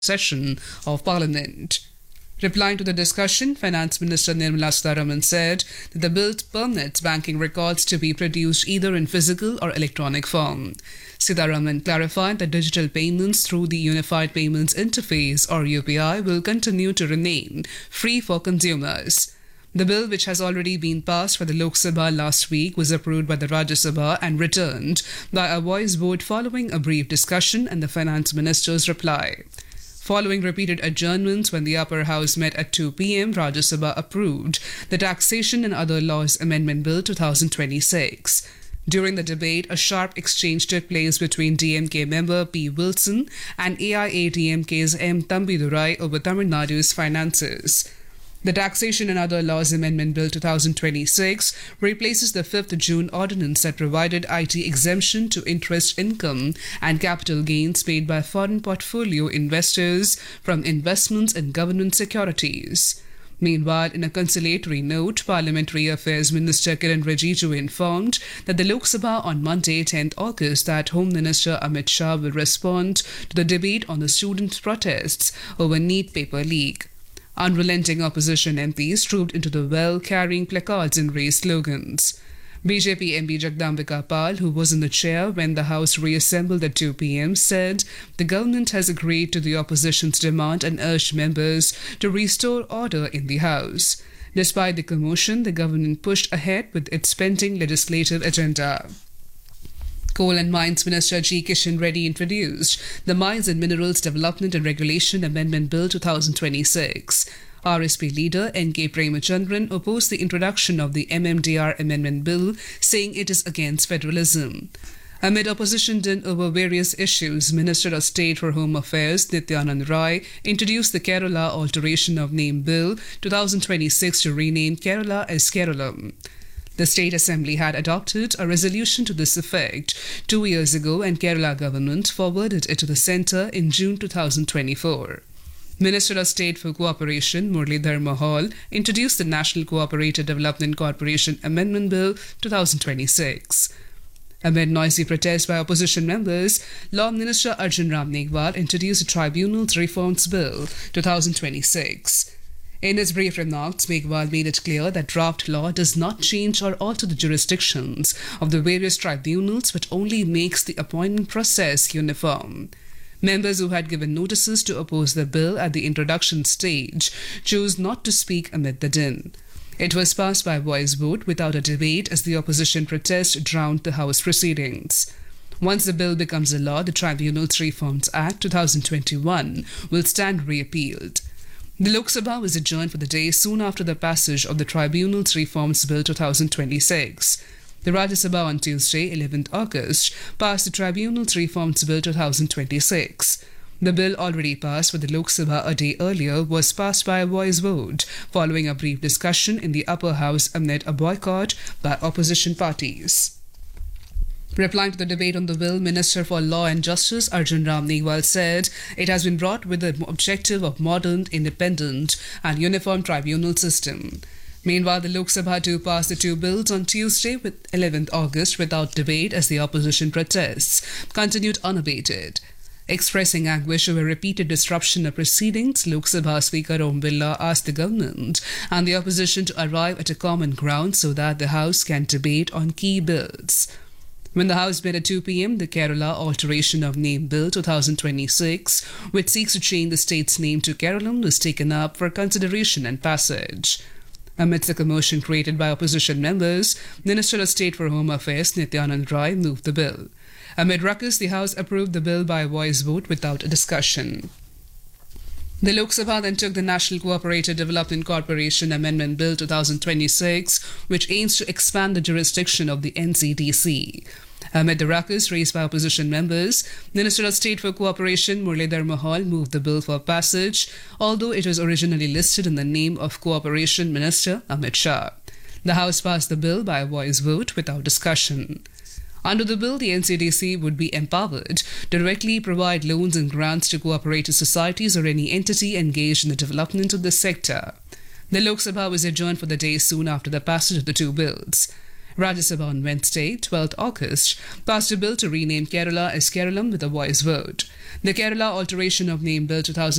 session of Parliament. Replying to the discussion, Finance Minister Nirmala Sitharaman said that the bill permits banking records to be produced either in physical or electronic form. Sitharaman clarified that digital payments through the Unified Payments Interface or UPI will continue to remain free for consumers. The bill, which has already been passed for the Lok Sabha last week, was approved by the Rajya Sabha and returned by a voice vote following a brief discussion and the Finance Minister's reply. Following repeated adjournments when the upper house met at 2 p.m., Rajya Sabha approved the Taxation and Other Laws Amendment Bill 2026. During the debate, a sharp exchange took place between DMK member P. Wilson and AIADMK's M. Thambidurai over Tamil Nadu's finances. The Taxation and Other Laws Amendment Bill 2026 replaces the 5th June ordinance that provided IT exemption to interest income and capital gains paid by foreign portfolio investors from investments in government securities. Meanwhile, in a conciliatory note, Parliamentary Affairs Minister Kiran Rijiju informed that the Lok Sabha on Monday, 10th August, that Home Minister Amit Shah will respond to the debate on the student protests over NEET paper leak. Unrelenting opposition MPs trooped into the well carrying placards and raised slogans. BJP MP Jagdambika Pal, who was in the chair when the House reassembled at 2 p.m., said the government has agreed to the opposition's demand and urged members to restore order in the House. Despite the commotion, the government pushed ahead with its pending legislative agenda. Coal and Mines Minister G. Kishan Reddy introduced the Mines and Minerals Development and Regulation Amendment Bill 2026. RSP leader N.K. Premachandran opposed the introduction of the MMDR Amendment Bill, saying it is against federalism. Amid opposition din over various issues, Minister of State for Home Affairs Nityanand Rai introduced the Kerala Alteration of Name Bill 2026 to rename Kerala as Keralam. The State Assembly had adopted a resolution to this effect 2 years ago, and Kerala government forwarded it to the centre in June 2024. Minister of State for Cooperation Muralidhar Mohol introduced the National Cooperative Development Corporation Amendment Bill 2026. Amid noisy protests by opposition members, Law Minister Arjun Ram Meghwal introduced the Tribunals Reforms Bill 2026. In his brief remarks, Meghwal made it clear that draft law does not change or alter the jurisdictions of the various tribunals but only makes the appointment process uniform. Members who had given notices to oppose the bill at the introduction stage chose not to speak amid the din. It was passed by voice vote without a debate as the opposition protest drowned the House proceedings. Once the bill becomes a law, the Tribunals Reforms Act 2021 will stand reappealed. The Lok Sabha was adjourned for the day soon after the passage of the Tribunals Reforms Bill 2026. The Rajya Sabha on Tuesday, 11th August, passed the Tribunals Reforms Bill 2026. The bill, already passed for the Lok Sabha a day earlier, was passed by a voice vote following a brief discussion in the upper house amid a boycott by opposition parties. Replying to the debate on the bill, Minister for Law and Justice Arjun Ram Meghwal said it has been brought with the objective of modern, independent and uniform tribunal system. Meanwhile, the Lok Sabha too passed the two bills on Tuesday, 11th August, without debate as the opposition protests continued unabated. Expressing anguish over repeated disruption of proceedings, Lok Sabha Speaker Om Birla asked the government and the opposition to arrive at a common ground so that the House can debate on key bills. When the House met at 2 p.m., the Kerala Alteration of Name Bill 2026, which seeks to change the state's name to Keralam, was taken up for consideration and passage. Amidst the commotion created by opposition members, Minister of State for Home Affairs Nityanand Rai moved the bill. Amid ruckus, the House approved the bill by a voice vote without a discussion. The Lok Sabha then took the National Cooperative Development Corporation Amendment Bill 2026, which aims to expand the jurisdiction of the NCDC. Amid the ruckus raised by opposition members, Minister of State for Cooperation Muralidhar Mohol moved the bill for passage, although it was originally listed in the name of Cooperation Minister Amit Shah. The House passed the bill by a voice vote without discussion. Under the bill, the NCDC would be empowered to directly provide loans and grants to cooperative societies or any entity engaged in the development of the sector. The Lok Sabha was adjourned for the day soon after the passage of the two bills. Rajya Sabha on Wednesday, 12th August, passed a bill to rename Kerala as Keralam with a voice vote. The Kerala Alteration of Name Bill 2000